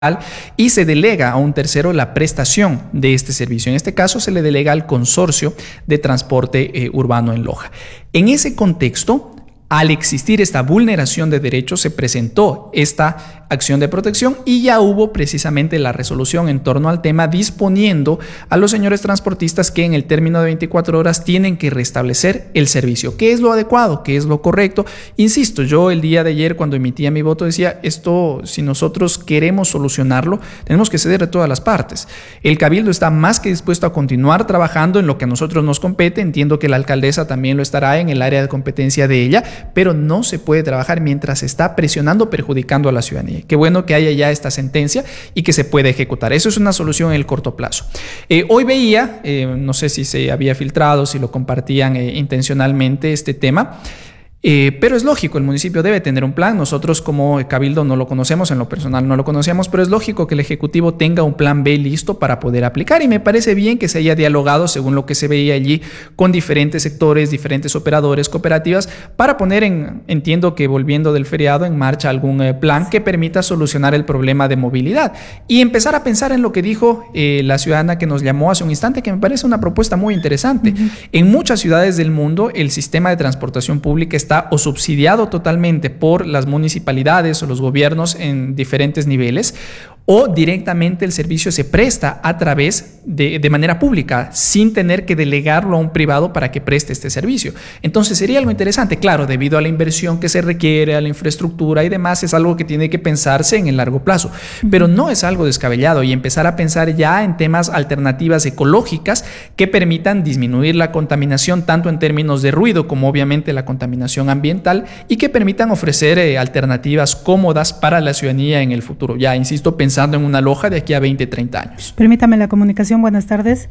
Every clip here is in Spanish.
y se delega a un tercero la prestación de este servicio. En este caso se le delega al consorcio de transporte urbano en Loja. En ese contexto, al existir esta vulneración de derechos, se presentó esta acción de protección y ya hubo precisamente la resolución en torno al tema, disponiendo a los señores transportistas que en el término de 24 horas tienen que restablecer el servicio. ¿Qué es lo adecuado? ¿Qué es lo correcto? Insisto, yo el día de ayer cuando emitía mi voto decía, esto si nosotros queremos solucionarlo, tenemos que ceder a todas las partes. El Cabildo está más que dispuesto a continuar trabajando en lo que a nosotros nos compete. Entiendo que la alcaldesa también lo estará en el área de competencia de ella, pero no se puede trabajar mientras se está presionando, perjudicando a la ciudadanía. Qué bueno que haya ya esta sentencia y que se pueda ejecutar. Eso es una solución en el corto plazo. Hoy veía, no sé si se había filtrado, si lo compartían intencionalmente este tema, pero es lógico, el municipio debe tener un plan. Nosotros como Cabildo no lo conocemos, en lo personal no lo conocíamos, pero es lógico que el Ejecutivo tenga un plan B listo para poder aplicar, y me parece bien que se haya dialogado, según lo que se veía allí, con diferentes sectores, diferentes operadores, cooperativas, para poner entiendo que volviendo del feriado, en marcha algún plan que permita solucionar el problema de movilidad y empezar a pensar en lo que dijo la ciudadana que nos llamó hace un instante, que me parece una propuesta muy interesante. En muchas ciudades del mundo el sistema de transportación pública está o subsidiado totalmente por las municipalidades o los gobiernos en diferentes niveles, o directamente el servicio se presta a través de manera pública, sin tener que delegarlo a un privado para que preste este servicio. Entonces sería algo interesante, claro, debido a la inversión que se requiere, a la infraestructura y demás, es algo que tiene que pensarse en el largo plazo, pero no es algo descabellado, y empezar a pensar ya en temas alternativas ecológicas que permitan disminuir la contaminación, tanto en términos de ruido como obviamente la contaminación ambiental, y que permitan ofrecer alternativas cómodas para la ciudadanía en el futuro. Ya, insisto, pensando en una Loja de aquí a 20, 30 años. Permítame la comunicación, buenas tardes.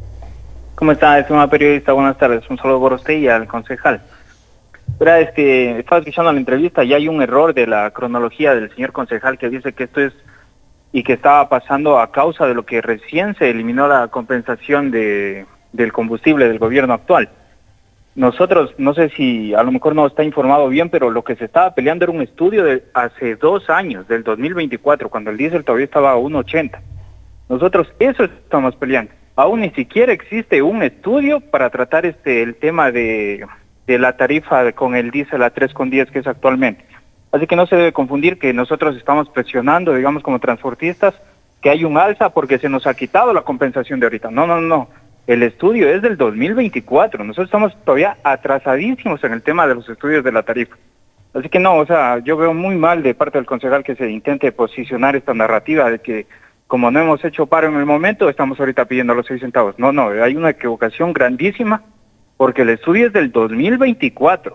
¿Cómo está, estimada periodista? Buenas tardes, un saludo por usted y al concejal. Verá, estaba escuchando la entrevista y hay un error de la cronología del señor concejal que dice que esto es y que estaba pasando a causa de lo que recién se eliminó la compensación del combustible del gobierno actual. Nosotros, no sé si a lo mejor no está informado bien, pero lo que se estaba peleando era un estudio de hace 2 años, del 2024, cuando el diésel todavía estaba a 1.80. Nosotros eso estamos peleando. Aún ni siquiera existe un estudio para tratar el tema de la tarifa con el diésel a 3.10 que es actualmente. Así que no se debe confundir que nosotros estamos presionando, digamos, como transportistas, que hay un alza porque se nos ha quitado la compensación de ahorita. No. El estudio es del 2024. Nosotros estamos todavía atrasadísimos en el tema de los estudios de la tarifa. Así que no, yo veo muy mal de parte del concejal que se intente posicionar esta narrativa de que como no hemos hecho paro en el momento, estamos ahorita pidiendo los 6 centavos. No, hay una equivocación grandísima porque el estudio es del 2024.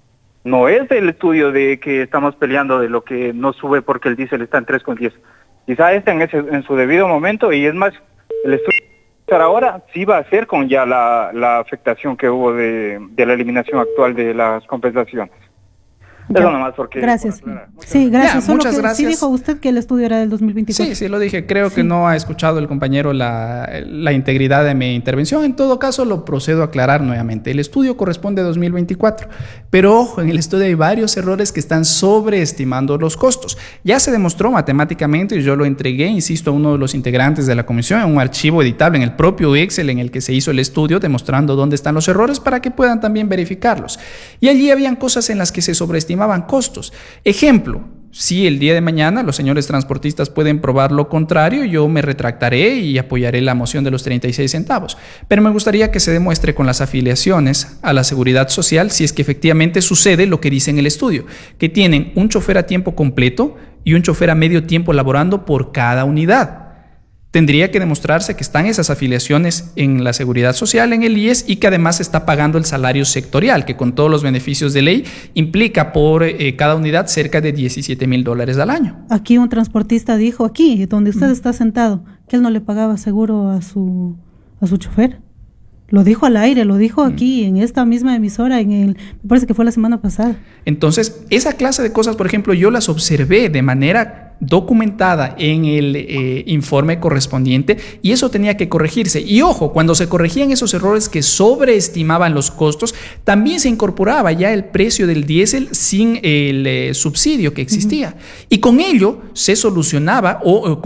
No es el estudio de que estamos peleando de lo que no sube porque el diésel está en 3.10. Quizá en su debido momento, y es más, el estudio ahora sí va a ser con ya la afectación que hubo de la eliminación actual de las compensaciones. Eso nomás porque... Gracias. Sí, gracias. Ya, muchas gracias. Sí dijo usted que el estudio era del 2024. Sí, lo dije. Creo que no ha escuchado el compañero la integridad de mi intervención. En todo caso, lo procedo a aclarar nuevamente. El estudio corresponde a 2024. Pero ojo, en el estudio hay varios errores que están sobreestimando los costos. Ya se demostró matemáticamente, y yo lo entregué, insisto, a uno de los integrantes de la comisión, en un archivo editable en el propio Excel en el que se hizo el estudio, demostrando dónde están los errores para que puedan también verificarlos. Y allí habían cosas en las que se sobreestimaban costos. Ejemplo, si el día de mañana los señores transportistas pueden probar lo contrario, yo me retractaré y apoyaré la moción de los 36 centavos. Pero me gustaría que se demuestre con las afiliaciones a la Seguridad Social si es que efectivamente sucede lo que dice en el estudio, que tienen un chofer a tiempo completo y un chofer a medio tiempo laborando por cada unidad. Tendría que demostrarse que están esas afiliaciones en la Seguridad Social, en el IES, y que además se está pagando el salario sectorial, que con todos los beneficios de ley implica por cada unidad cerca de $17,000 al año. Aquí un transportista dijo, aquí donde usted está sentado, que él no le pagaba seguro a su chofer. Lo dijo al aire, lo dijo aquí, en esta misma emisora, me parece que fue la semana pasada. Entonces, esa clase de cosas, por ejemplo, yo las observé de manera documentada en el informe correspondiente y eso tenía que corregirse. Y ojo, cuando se corregían esos errores que sobreestimaban los costos, también se incorporaba ya el precio del diésel sin el subsidio que existía. Y con ello se solucionaba o